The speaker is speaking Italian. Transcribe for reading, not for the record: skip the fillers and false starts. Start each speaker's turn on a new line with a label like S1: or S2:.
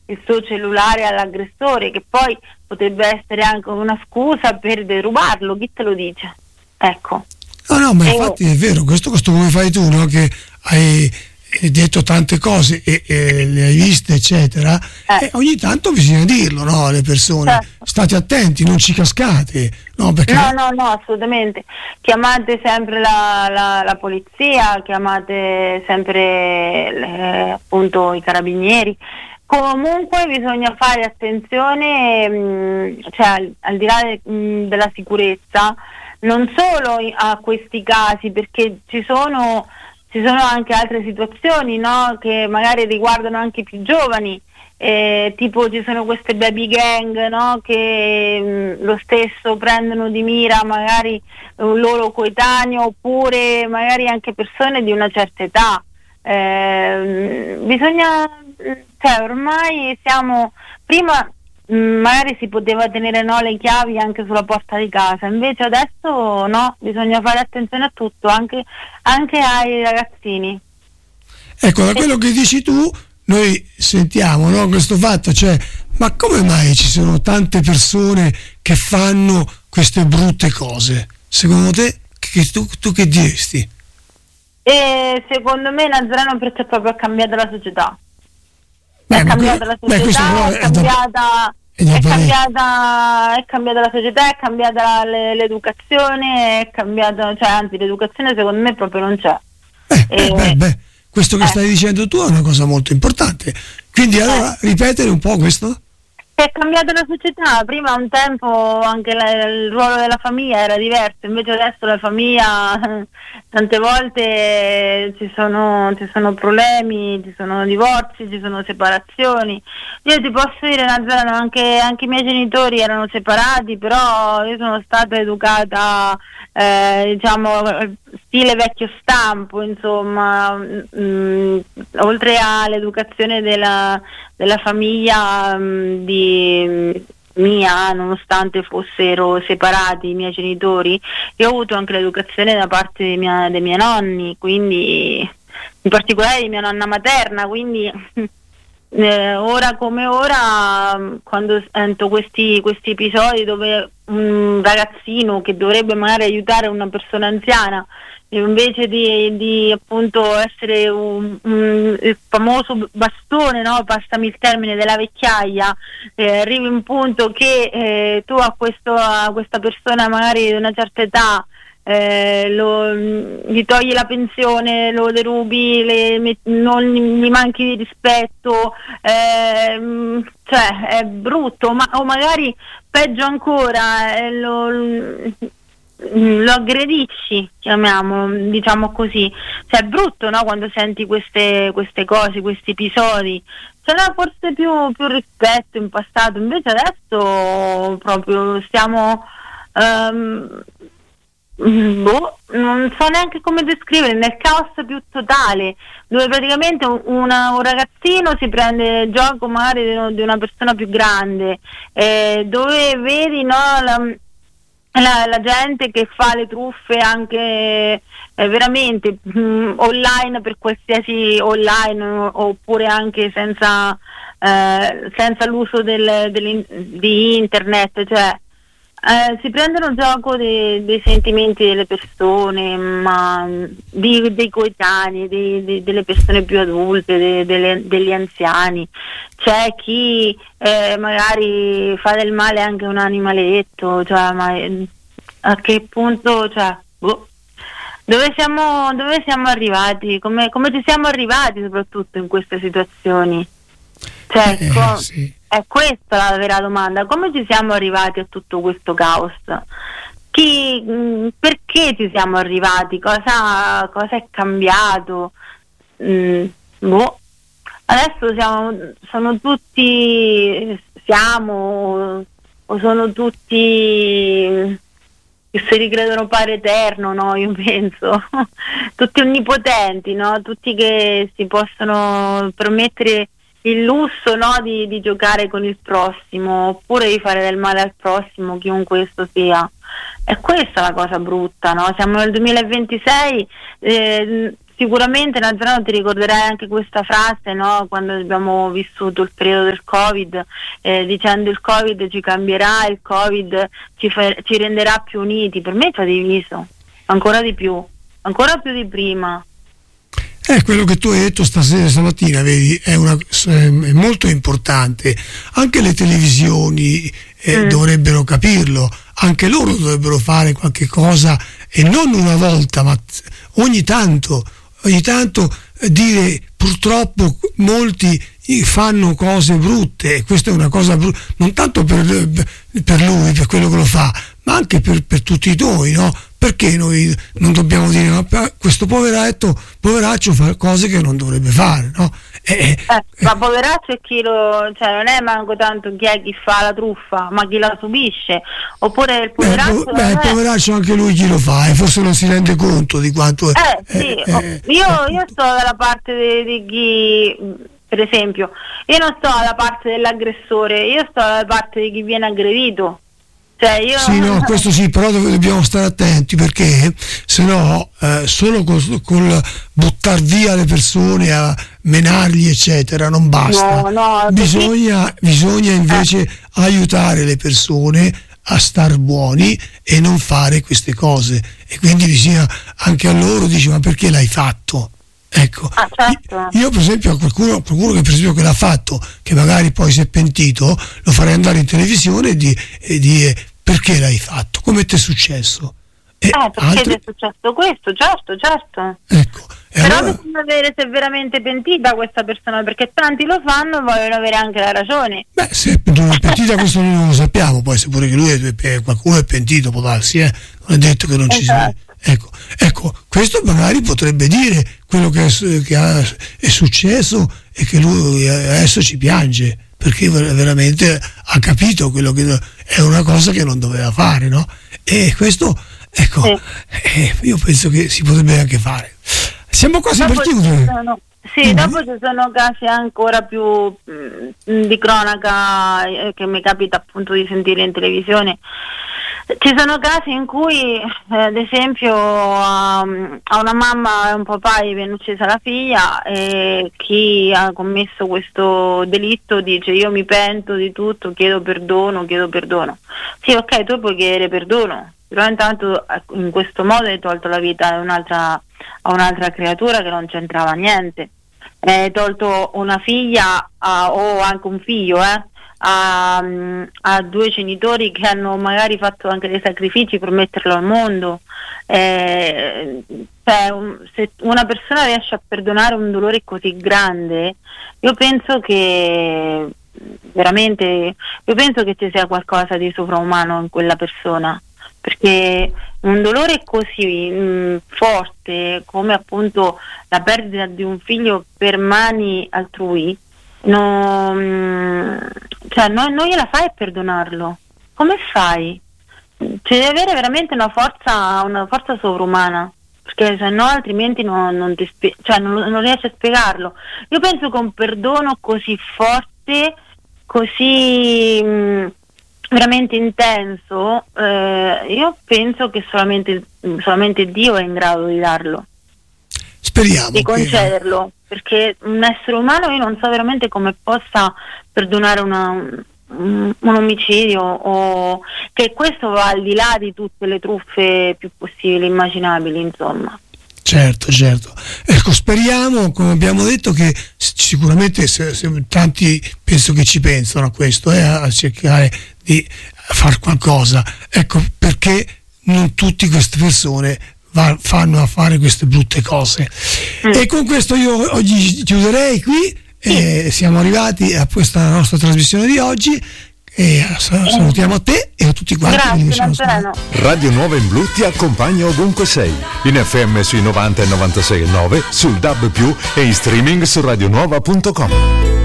S1: il suo cellulare all'aggressore, che poi potrebbe essere anche una scusa per derubarlo, chi te lo dice? Ecco.
S2: No, ma infatti è vero, questo come fai tu, no? Che hai detto tante cose e le hai viste, eccetera, e ogni tanto bisogna dirlo, no, alle persone.
S1: Certo.
S2: State attenti, non ci cascate, no? Perché
S1: No, assolutamente. Chiamate sempre la polizia, chiamate sempre appunto i carabinieri. Comunque bisogna fare attenzione, cioè al di là della sicurezza, non solo a questi casi, perché ci sono anche altre situazioni, no, che magari riguardano anche i più giovani, tipo ci sono queste baby gang, no, che lo stesso prendono di mira magari un loro coetaneo, oppure magari anche persone di una certa età. Bisogna, cioè ormai prima magari si poteva tenere, no, le chiavi anche sulla porta di casa, invece adesso no, bisogna fare attenzione a tutto, anche ai ragazzini.
S2: ecco, da quello che dici tu noi sentiamo, no, questo fatto, cioè, ma come mai ci sono tante persone che fanno queste brutte cose? Secondo te, tu che diresti?
S1: E secondo me Nazareno, perché proprio è cambiata la società. È cambiata la società, è cambiata la società, è cambiata l'educazione, è cambiata, cioè anzi l'educazione secondo me proprio non c'è.
S2: Questo che stai dicendo tu è una cosa molto importante. Quindi allora ripetere un po' questo?
S1: È cambiata la società, prima un tempo anche il ruolo della famiglia era diverso, invece adesso la famiglia tante volte ci sono problemi, ci sono divorzi, ci sono separazioni. Io ti posso dire, Nazareno, anche i miei genitori erano separati, però io sono stata educata diciamo stile vecchio stampo, insomma, oltre all'educazione della famiglia mia, nonostante fossero separati i miei genitori, io ho avuto anche l'educazione da parte dei miei nonni, quindi in particolare di mia nonna materna, quindi ora come ora, quando sento questi episodi dove un ragazzino che dovrebbe magari aiutare una persona anziana, invece di appunto essere il famoso bastone, no? Passami il termine, della vecchiaia, arrivi un punto che tu a questa persona magari di una certa età gli togli la pensione, lo derubi, non gli manchi di rispetto, cioè è brutto, o magari peggio ancora, lo aggredisci, diciamo così, cioè è brutto, no? Quando senti queste cose, questi episodi, c'era forse più rispetto in passato, invece adesso proprio stiamo non so neanche come descrivere, nel caos più totale, dove praticamente un ragazzino si prende gioco magari di una persona più grande, dove vedi, no, la gente che fa le truffe anche veramente online, per qualsiasi online, oppure anche senza l'uso di internet, cioè si prendono gioco dei sentimenti delle persone, ma dei coetanei, delle persone più adulte, degli anziani. C'è chi magari fa del male anche a un animaletto, cioè, ma a che punto, cioè, dove siamo arrivati? Come ci siamo arrivati soprattutto in queste situazioni? Cioè,
S2: sì.
S1: È questa la vera domanda, come ci siamo arrivati a tutto questo caos? Perché ci siamo arrivati? Cosa è cambiato? Adesso sono tutti che si ricredono padre eterno, no? Io penso tutti onnipotenti, no? Tutti che si possono permettere il lusso, no, di giocare con il prossimo, oppure di fare del male al prossimo, chiunque esso sia. E questa è la cosa brutta, no? Siamo nel 2026, sicuramente Nazareno ti ricorderai anche questa frase, no? Quando abbiamo vissuto il periodo del Covid, dicendo il Covid ci cambierà, il Covid ci renderà più uniti. Per me ci ha diviso ancora di più di prima.
S2: Quello che tu hai detto stamattina, vedi, è molto importante. Anche le televisioni dovrebbero capirlo, anche loro dovrebbero fare qualche cosa, e non una volta, ma ogni tanto dire purtroppo molti fanno cose brutte, e questa è una cosa brutta, non tanto per lui, per quello che lo fa, ma anche per tutti noi, no? Perché noi non dobbiamo dire ma questo poveraccio fa cose che non dovrebbe fare, no?
S1: Ma poveraccio è non è manco tanto chi è chi fa la truffa, ma chi la subisce. Oppure il poveraccio
S2: il poveraccio anche lui chi lo fa, e forse non si rende conto di quanto
S1: io sto dalla parte di chi, per esempio, io non sto dalla parte dell'aggressore, io sto dalla parte di chi viene aggredito.
S2: Sì, no, questo sì, però dobbiamo stare attenti, perché sennò solo col buttar via le persone, a menarli eccetera non basta. Bisogna invece aiutare le persone a star buoni e non fare queste cose, e quindi bisogna anche a loro dice ma perché l'hai fatto? Ecco,
S1: certo.
S2: Io per esempio a qualcuno che per esempio che l'ha fatto, che magari poi si è pentito, lo farei andare in televisione e dire perché l'hai fatto, come ti è successo?
S1: Perché ti è successo questo, certo.
S2: Ecco,
S1: però allora bisogna vedere se è veramente pentita questa persona, perché tanti lo fanno e vogliono avere anche la ragione.
S2: Se non è pentita questo noi non lo sappiamo, poi se pure che qualcuno è pentito può darsi, non è detto che non ci sia. Ecco, questo magari potrebbe dire quello che è successo e che lui adesso ci piange, perché veramente ha capito quello che è una cosa che non doveva fare, no? E questo, io penso che si potrebbe anche fare. Siamo quasi per chiudere.
S1: Dopo ci sono casi ancora più di cronaca che mi capita appunto di sentire in televisione. Ci sono casi in cui, ad esempio, a una mamma e un papà gli viene uccisa la figlia, e chi ha commesso questo delitto dice io mi pento di tutto, chiedo perdono. Sì, ok, tu puoi chiedere perdono, però intanto in questo modo hai tolto la vita a un'altra creatura che non c'entrava niente. Hai tolto una figlia o anche un figlio, a due genitori che hanno magari fatto anche dei sacrifici per metterlo al mondo. Se una persona riesce a perdonare un dolore così grande, io penso che ci sia qualcosa di sovraumano in quella persona, perché un dolore così forte come appunto la perdita di un figlio per mani altrui non gliela fai a perdonarlo. Come fai? Ci deve avere veramente una forza sovrumana, perché se no altrimenti non riesci a spiegarlo. Io penso che un perdono così forte, così veramente intenso, io penso che solamente Dio è in grado di darlo.
S2: Speriamo
S1: di concederlo, perché un essere umano io non so veramente come possa perdonare un omicidio, o che questo va al di là di tutte le truffe più possibili immaginabili, insomma.
S2: Certo. Ecco, speriamo, come abbiamo detto, che sicuramente se tanti penso che ci pensano a questo, a cercare di far qualcosa, ecco, perché non tutte queste persone fanno a fare queste brutte cose. E con questo io oggi chiuderei qui. Siamo arrivati a questa nostra trasmissione di oggi, e salutiamo a te e a tutti quanti.
S1: Grazie.
S3: Radio Nuova in Blu ti accompagna ovunque sei, in FM sui 90 e 96,9, sul DAB+, e in streaming su radionuova.com.